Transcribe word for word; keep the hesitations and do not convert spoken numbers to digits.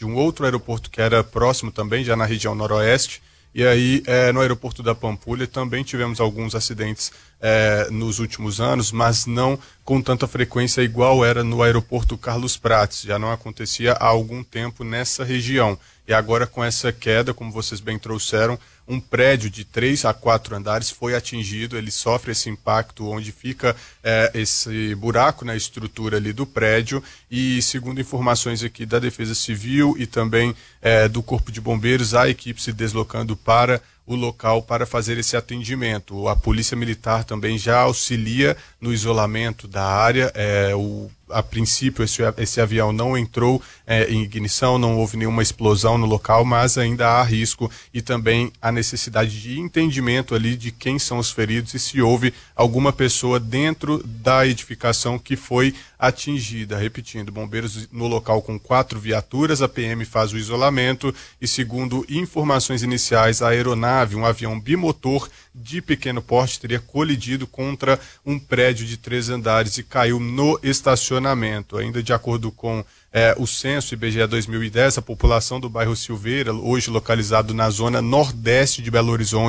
de um outro aeroporto que era próximo também, já na região noroeste. E aí, é, no aeroporto da Pampulha, também tivemos alguns acidentes é, nos últimos anos, mas não com tanta frequência igual era no aeroporto Carlos Prates. Já não acontecia há algum tempo nessa região. E agora, com essa queda, como vocês bem trouxeram, um prédio de três a quatro andares foi atingido, ele sofre esse impacto onde fica é, esse buraco na estrutura ali do prédio e, segundo informações aqui da Defesa Civil e também é, do Corpo de Bombeiros, há equipe se deslocando para o local para fazer esse atendimento. A Polícia Militar também já auxilia no isolamento da área. É, o, a princípio, esse, esse avião não entrou é, em ignição, não houve nenhuma explosão no local, mas ainda há risco e também a necessidade de entendimento ali de quem são os feridos e se houve alguma pessoa dentro da edificação que foi atingida. Repetindo, bombeiros no local com quatro viaturas, a P M faz o isolamento e, segundo informações iniciais, a aeronave, um avião bimotor de pequeno porte, teria colidido contra um prédio de três andares e caiu no estacionamento. Ainda de acordo com é, o censo I B G E dois mil e dez, a população do bairro Silveira, hoje localizado na zona nordeste de Belo Horizonte,